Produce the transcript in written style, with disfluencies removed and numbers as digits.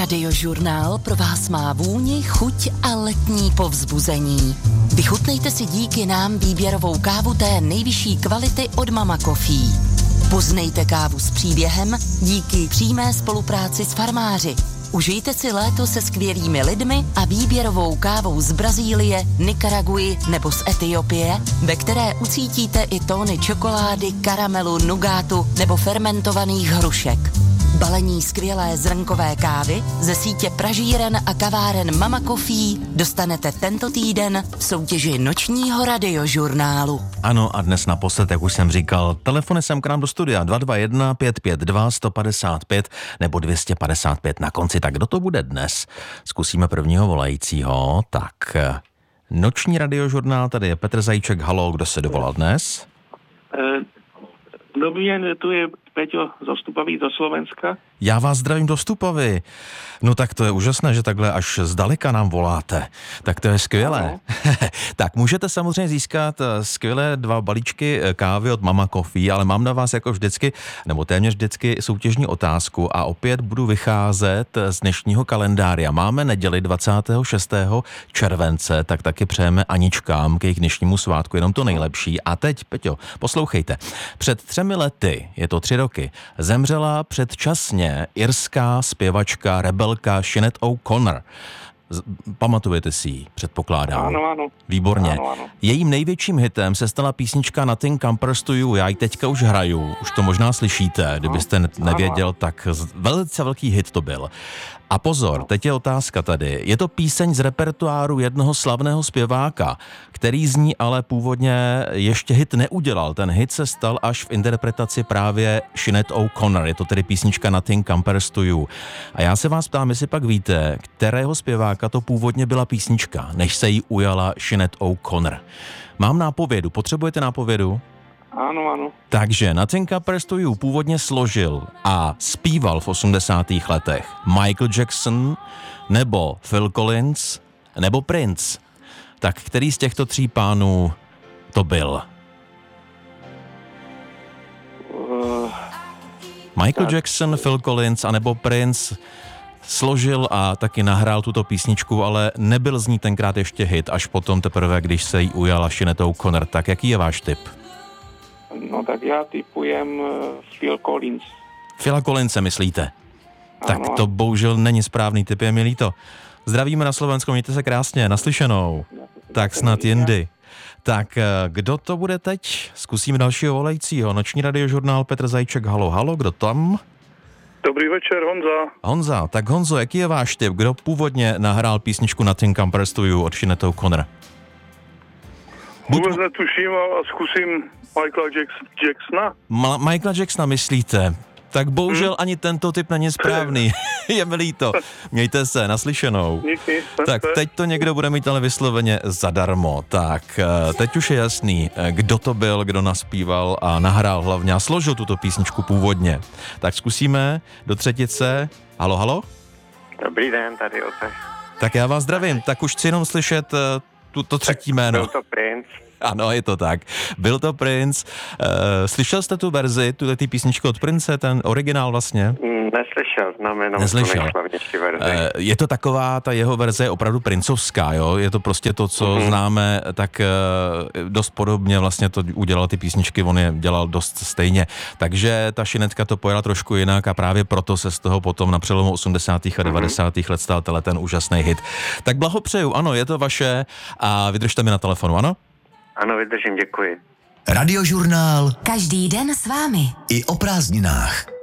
Radiožurnál pro vás má vůni, chuť a letní povzbuzení. Vychutnejte si díky nám výběrovou kávu té nejvyšší kvality od Mama Coffee. Poznejte kávu s příběhem díky přímé spolupráci s farmáři. Užijte si léto se skvělými lidmi a výběrovou kávou z Brazílie, Nikaraguji nebo z Etiopie, ve které ucítíte i tóny čokolády, karamelu, nugátu nebo fermentovaných hrušek. Balení skvělé zrnkové kávy ze sítě pražíren a kaváren Mama Coffee dostanete tento týden v soutěži nočního radiožurnálu. Ano, a dnes naposled, jak už jsem říkal, telefony sem k nám do studia 221 552 155 nebo 255 na konci. Tak kdo to bude dnes? Zkusíme prvního volajícího. Tak, noční radiožurnál, tady je Petr Zajíček. Haló, kdo se dovolal dnes? Dobrý den, tu je Peťo zo Stupavy, do Slovenska. Já vás zdravím do Stupavy. No tak to je úžasné, že takhle až zdaleka nám voláte. Tak to je skvělé. Tak můžete samozřejmě získat skvělé 2 balíčky kávy od Mama Coffee, ale mám na vás jako vždycky, nebo téměř vždycky soutěžní otázku a opět budu vycházet z dnešního kalendária. Máme neděli 26. července, tak taky přejeme Aničkám k jejich dnešnímu svátku jenom to nejlepší. A teď, Peťo, poslouchejte. Před 3 lety, je to 3 roky, zemřela předčasně irská zpěvačka, rebelka Sinead O'Connor. Pamatujete si ji, předpokládám. Ano. Výborně. Ano. Jejím největším hitem se stala písnička Nothing Compares to You. Já ji teďka už hraju, už to možná slyšíte, kdybyste nevěděl, tak velice velký hit to byl. A pozor, teď je otázka tady. Je to píseň z repertoáru jednoho slavného zpěváka, který z ní ale původně ještě hit neudělal. Ten hit se stal až v interpretaci právě Sinead O'Connor. Je to tedy písnička Nothing Compares to You. A já se vás ptám, jestli pak víte, kterého zpěváka to původně byla písnička, než se jí ujala Sinead O'Connor. Mám nápovědu. Potřebujete nápovědu? Ano. Takže Nothing Compares to You původně složil a zpíval v 80. letech Michael Jackson, nebo Phil Collins, nebo Prince. Tak který z těchto 3 pánů to byl? Michael Jackson, Phil Collins a nebo Prince složil a taky nahrál tuto písničku, ale nebyl z ní tenkrát ještě hit, až potom teprve, když se jí ujala Sinead O'Connor. Tak jaký je váš tip? No tak já typujem Phil Collins. Phila Collinse myslíte? Ano. Tak to bohužel není správný tip, je mi líto. Zdravíme na Slovensku, mějte se krásně, naslyšenou. Tak snad jindy. Tak kdo to bude teď? Zkusíme dalšího volajícího. Noční radiožurnál Petr Zajíček. Halo, kdo tam? Dobrý večer, Honza, tak Honzo, jaký je váš tip? Kdo původně nahrál písničku Nothing Compares to You od Sinead O'Connor? Vůbec netuším a zkusím Michaela Jacksona. Michaela Jacksona myslíte? Tak bohužel ani tento typ není správný. Je mi líto. Mějte se, naslyšenou. Díky. Tak teď to někdo bude mít ale vysloveně zadarmo. Tak teď už je jasný, kdo to byl, kdo naspíval a nahrál hlavně a složil tuto písničku původně. Tak zkusíme do třetice. Halo? Dobrý den, tady Otec. Tak já vás zdravím. Tak už chci jenom slyšet to třetí jméno. Byl to Prince. Ano, je to tak. Byl to Prince. Slyšel jste tu verzi, ty písničku od Prince, ten originál vlastně? Neslyšel, znám jenom tu nejslavnější verzi. Je to taková, ta jeho verze je opravdu princovská, jo? Je to prostě to, co známe, tak dost podobně vlastně to udělal ty písničky, on je dělal dost stejně. Takže ta Sineadka to pojela trošku jinak a právě proto se z toho potom na přelomu 80. a 90. let stal ten úžasný hit. Tak blahopřeju, ano, je to vaše a vydržte mi na telefonu, ano? Ano, vydržím, děkuji. Radiožurnál. Každý den s vámi. I o prázdninách.